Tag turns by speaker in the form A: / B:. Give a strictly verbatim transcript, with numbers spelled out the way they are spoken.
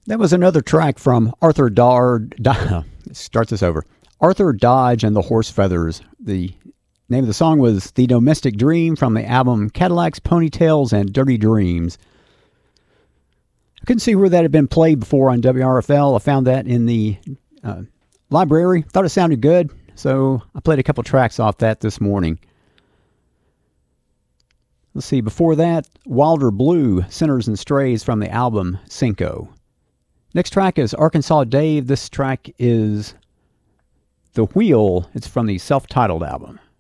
A: That was another track from Arthur Dodd. Start this over. Arthur Dodge and the Horse Feathers. The name of the song was The Domestic Dream from the album Cadillacs, Ponytails, and Dirty Dreams. I couldn't see where that had been played before on W R F L. I found that in the uh, library. Thought it sounded good, so I played a couple tracks off that this morning. Let's see, before that, Wilder Blue, Sinners and Strays from the album Cinco. Next track is Arkansas Dave. This track is The Wheel. It's from the self-titled album.